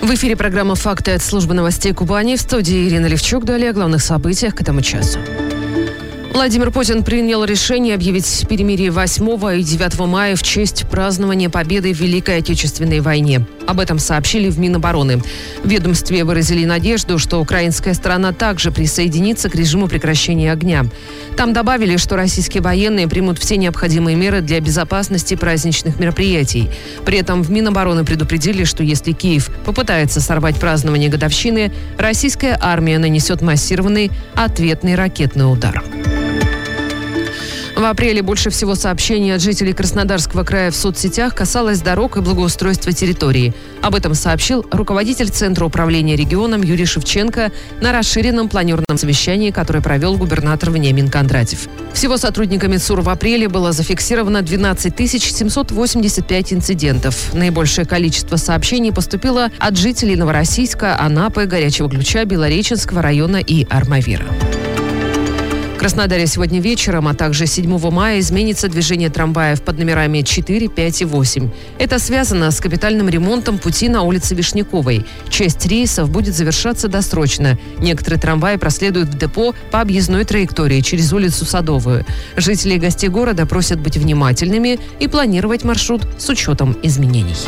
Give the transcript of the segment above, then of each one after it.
В эфире программа «Факты» от службы новостей Кубани. В студии Ирина Левчук. Далее о главных событиях к этому часу. Владимир Путин принял решение объявить перемирие 8 и 9 мая в честь празднования победы в Великой Отечественной войне. Об этом сообщили в Минобороны. В ведомстве выразили надежду, что украинская сторона также присоединится к режиму прекращения огня. Там добавили, что российские военные примут все необходимые меры для безопасности праздничных мероприятий. При этом в Минобороны предупредили, что если Киев попытается сорвать празднование годовщины, российская армия нанесет массированный ответный ракетный удар. В апреле больше всего сообщений от жителей Краснодарского края в соцсетях касалось дорог и благоустройства территории. Об этом сообщил руководитель Центра управления регионом Юрий Шевченко на расширенном планерном совещании, которое провел губернатор Вениамин Кондратьев. Всего сотрудниками ЦУР в апреле было зафиксировано 12 785 инцидентов. Наибольшее количество сообщений поступило от жителей Новороссийска, Анапы, Горячего Ключа, Белореченского района и Армавира. В Краснодаре сегодня вечером, а также 7 мая изменится движение трамваев под номерами 4, 5 и 8. Это связано с капитальным ремонтом пути на улице Вишняковой. Часть рейсов будет завершаться досрочно. Некоторые трамваи проследуют в депо по объездной траектории через улицу Садовую. Жители и гостей города просят быть внимательными и планировать маршрут с учетом изменений.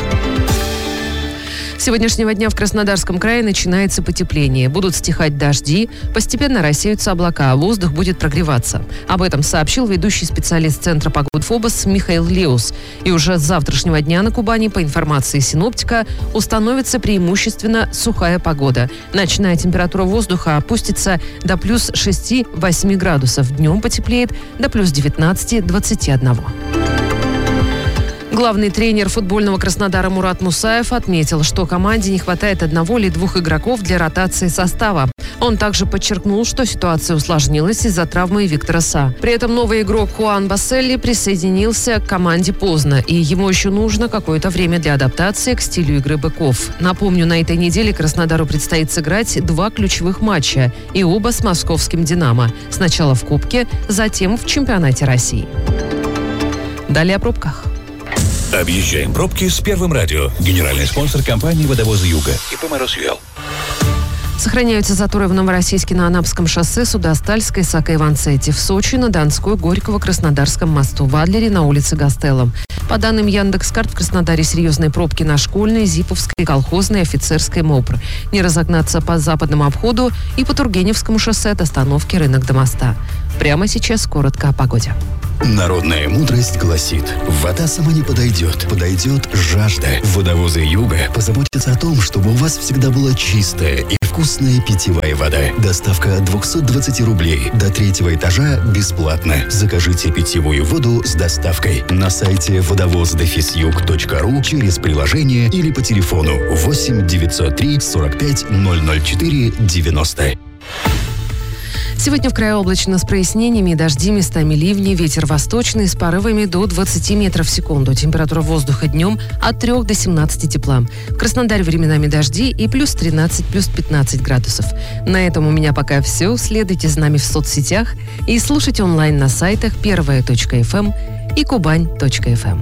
С сегодняшнего дня в Краснодарском крае начинается потепление. Будут стихать дожди, постепенно рассеются облака, а воздух будет прогреваться. Об этом сообщил ведущий специалист Центра погодфобос Михаил Леус. И уже с завтрашнего дня на Кубани, по информации синоптика, установится преимущественно сухая погода. Ночная температура воздуха опустится до плюс 6-8 градусов. Днем потеплеет до плюс 19-21. Главный тренер футбольного Краснодара Мурат Мусаев отметил, что команде не хватает одного или двух игроков для ротации состава. Он также подчеркнул, что ситуация усложнилась из-за травмы Виктора Са. При этом новый игрок Хуан Басселли присоединился к команде поздно, и ему еще нужно какое-то время для адаптации к стилю игры быков. Напомню, на этой неделе Краснодару предстоит сыграть 2 ключевых матча, и оба с московским «Динамо». Сначала в Кубке, затем в чемпионате России. Далее о пробках. Объезжаем пробки с Первым радио. Генеральный спонсор компании «Водовозы Юга». ИП «Мороз-Юэл». Сохраняются заторы в Новороссийске на Анапском шоссе, Судостальской, Сака-Иванцете, в Сочи, на Донской, Горького, Краснодарском мосту, в Адлере, на улице Гастелло. По данным Яндекс.Карт, в Краснодаре серьезные пробки на Школьной, Зиповской, Колхозной, Офицерской, МОПР. Не разогнаться по западному обходу и по Тургеневскому шоссе от остановки Рынок до моста. Прямо сейчас коротко о погоде. Народная мудрость гласит: вода сама не подойдет, подойдет жажда. Водовозы Юга позаботятся о том, чтобы у вас всегда была чистая и вкусная питьевая вода. Доставка от 220 рублей до 3-го этажа бесплатно. Закажите питьевую воду с доставкой на сайте водовоз-юг.ру через приложение или по телефону 8 903 45 004 90. Сегодня в крае облачно с прояснениями, дожди, местами ливни, ветер восточный с порывами до 20 метров в секунду. Температура воздуха днем от 3 до 17 тепла. В Краснодаре временами дожди и плюс 13, плюс 15 градусов. На этом у меня пока все. Следуйте за нами в соцсетях и слушайте онлайн на сайтах первая.фм и кубань.фм.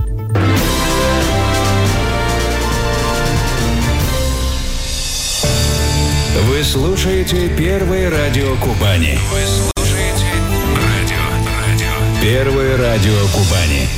Вы слушаете Первое радио Кубани. Вы слушаете радио. Первое радио Кубани.